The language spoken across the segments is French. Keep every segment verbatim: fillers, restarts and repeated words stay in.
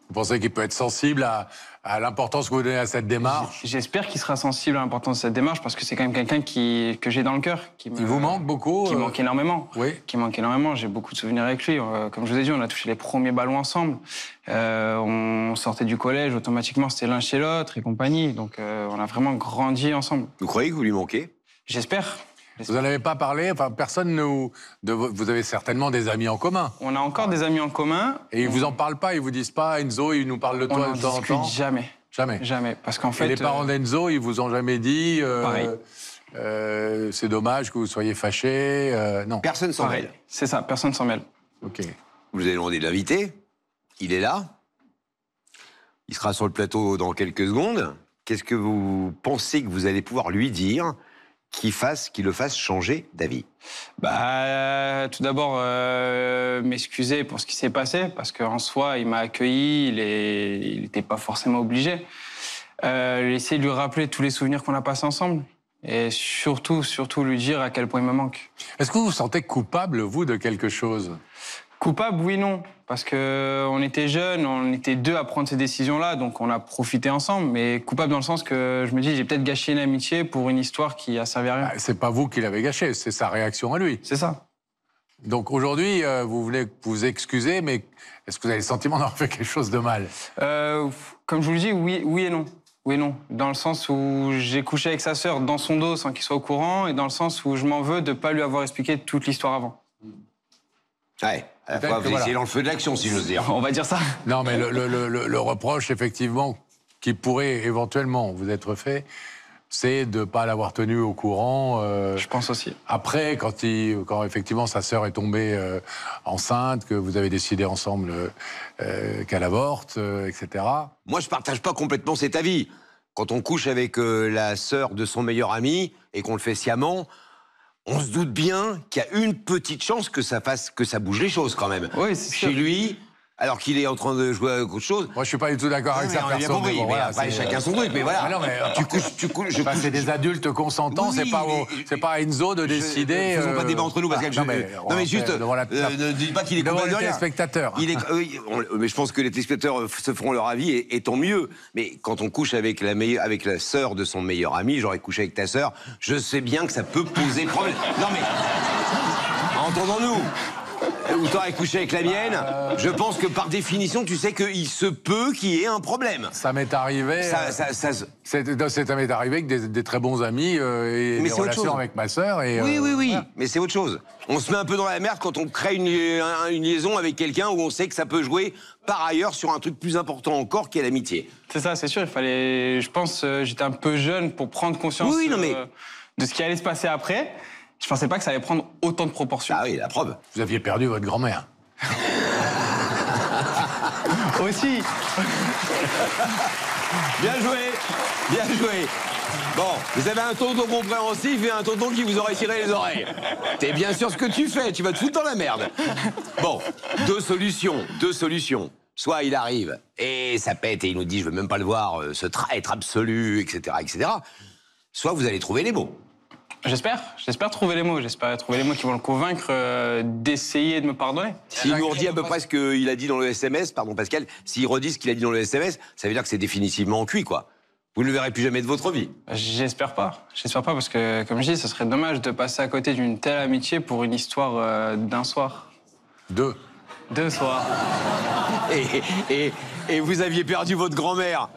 Vous pensez qu'il peut être sensible à, à l'importance que vous donnez à cette démarche? J'espère qu'il sera sensible à l'importance de cette démarche parce que c'est quand même quelqu'un qui, que j'ai dans le cœur. Qui me, Il vous manque beaucoup? Qui euh... manque énormément. Oui. Qui manque énormément. J'ai beaucoup de souvenirs avec lui. Euh, comme je vous ai dit, on a touché les premiers ballons ensemble. Euh, on sortait du collège, automatiquement c'était l'un chez l'autre et compagnie. Donc euh, on a vraiment grandi ensemble. Vous croyez que vous lui manquez? J'espère. Vous n'en avez pas parlé? Enfin, personne ne... De... Vous avez certainement des amis en commun. On a encore des amis en commun. Et ils on... vous en parlent pas? Ils vous disent pas, Enzo, ils nous parlent de toi de temps en temps? On n'en discute jamais. Jamais? Jamais. Parce qu'en fait... Et les parents euh... d'Enzo, ils vous ont jamais dit... Euh, Pareil. Euh, c'est dommage que vous soyez fâchés, euh, non. Personne s'en mêle. C'est ça, personne s'en mêle. Ok. Vous avez demandé de l'inviter. Il est là. Il sera sur le plateau dans quelques secondes. Qu'est-ce que vous pensez que vous allez pouvoir lui dire qui fasse, qui le fasse changer d'avis? Bah, tout d'abord, euh, m'excuser pour ce qui s'est passé, parce qu'en soi, il m'a accueilli, il n'était pas forcément obligé. Euh, essayer de lui rappeler tous les souvenirs qu'on a passés ensemble. Et surtout, surtout lui dire à quel point il me manque. Est-ce que vous vous sentez coupable, vous, de quelque chose? Coupable, oui, non. Parce qu'on était jeunes, on était deux à prendre ces décisions-là, donc on a profité ensemble. Mais coupable dans le sens que je me dis, j'ai peut-être gâché une amitié pour une histoire qui a servi à rien. Bah, c'est pas vous qui l'avez gâché, c'est sa réaction à lui. C'est ça. Donc aujourd'hui, euh, vous voulez vous excuser, mais est-ce que vous avez le sentiment d'avoir fait quelque chose de mal? euh, Comme je vous le dis, oui, oui et non. Oui et non. Dans le sens où j'ai couché avec sa sœur dans son dos sans qu'il soit au courant, et dans le sens où je m'en veux de ne pas lui avoir expliqué toute l'histoire avant. Ouais, à la fois, vous voilà. essayez dans le feu de l'action, si j'ose dire. On va dire ça. Non, mais le, le, le, le reproche, effectivement, qui pourrait éventuellement vous être fait, c'est de ne pas l'avoir tenu au courant. Euh, Je pense aussi. Après, quand, il, quand effectivement sa sœur est tombée euh, enceinte, que vous avez décidé ensemble euh, qu'elle avorte, euh, et cetera. Moi, je ne partage pas complètement cet avis. Quand on couche avec euh, la sœur de son meilleur ami et qu'on le fait sciemment, on se doute bien qu'il y a une petite chance que ça fasse, que ça bouge les choses quand même. Oui, c'est Chez sûr. lui, alors qu'il est en train de jouer à autre chose. Moi, je suis pas du tout d'accord Ah, avec mais ça, on a bien personne. compris, Mais bon, mais voilà, après, c'est- chacun son truc, mais voilà. Ah non, mais, tu couches, tu couches, je Enfin, couche. c'est des adultes consentants, Oui, c'est pas, au- mais- c'est pas à Enzo de décider. Faisons pas euh, de débat entre nous, Pascal. ah, je- non, mais, non, mais juste, devant la- euh, ne dis pas qu'il est devant coupable les de rien. téléspectateurs. Il est, oui, on- mais je pense que les téléspectateurs se feront leur avis, et, et tant mieux. Mais quand on couche avec la, meilleure, avec la sœur de son meilleur ami, j'aurais couché avec ta sœur, je sais bien que ça peut poser problème. Non mais, entendons-nous. Ou t'aurais couché avec la mienne, je pense que par définition, tu sais qu'il se peut qu'il y ait un problème. Ça m'est arrivé. Ça, euh, ça, ça, c'est- ça m'est arrivé avec des, des très bons amis euh, et Mais des c'est autre relations chose. avec ma sœur. Et, Oui, euh, oui, oui, voilà. mais c'est autre chose. On se met un peu dans la merde quand on crée une, un- une liaison avec quelqu'un où on sait que ça peut jouer par ailleurs sur un truc plus important encore qui est l'amitié. C'est ça, c'est sûr. Il fallait. Je pense, euh, j'étais un peu jeune pour prendre conscience Oui, non, mais- euh, de ce qui allait se passer après. Je pensais pas que ça allait prendre autant de proportions. Ah oui, la preuve. Vous aviez perdu votre grand-mère. Aussi. Bien joué, bien joué. Bon, vous avez un tonton compréhensif et un tonton qui vous aurait tiré les oreilles. T'es bien sûr ce que tu fais, tu vas te foutre dans la merde. Bon, deux solutions, deux solutions. Soit il arrive et ça pète et il nous dit je veux même pas le voir, euh, ce traître absolu, et cetera, et cetera. Soit vous allez trouver les mots. J'espère. J'espère trouver les mots. J'espère trouver les mots qui vont le convaincre euh, d'essayer de me pardonner. S'il nous redit à peu près ce qu'il a dit dans le S M S, pardon Pascal, s'il redit ce qu'il a dit dans le S M S, ça veut dire que c'est définitivement cuit, quoi. Vous ne le verrez plus jamais de votre vie. J'espère pas. J'espère pas parce que, comme je dis, ce serait dommage de passer à côté d'une telle amitié pour une histoire euh, d'un soir. Deux. Deux soirs. Et, et, et vous aviez perdu votre grand-mère.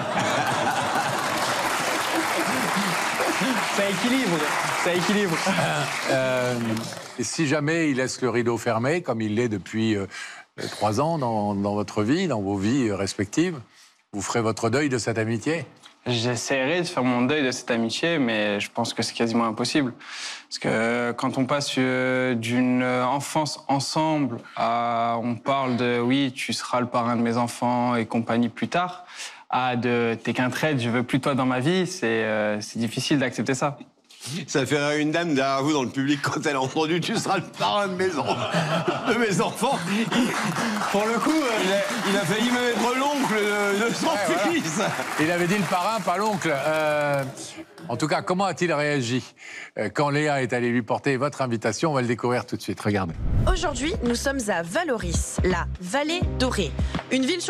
Ça équilibre. Ça équilibre. Euh, et si jamais il laisse le rideau fermé, comme il l'est depuis euh, trois ans dans, dans votre vie, dans vos vies respectives, vous ferez votre deuil de cette amitié? J'essaierai de faire mon deuil de cette amitié, mais je pense que c'est quasiment impossible. Parce que quand on passe euh, d'une enfance ensemble à on parle de oui, tu seras le parrain de mes enfants et compagnie plus tard, à de t'es qu'un traître, je veux plus toi dans ma vie, c'est euh, c'est difficile d'accepter ça. Ça fait rire une dame derrière vous dans le public quand elle a entendu « Tu seras le parrain de mes, en- de mes enfants ». Pour le coup, euh, Il a, il a failli me mettre l'oncle de, de son Ouais, voilà. fils. Il avait dit le parrain, pas l'oncle. Euh, en tout cas, comment a-t-il réagi euh, quand Léa est allée lui porter votre invitation? On va le découvrir tout de suite. Regardez. Aujourd'hui, nous sommes à Valoris, la vallée dorée. Une ville sur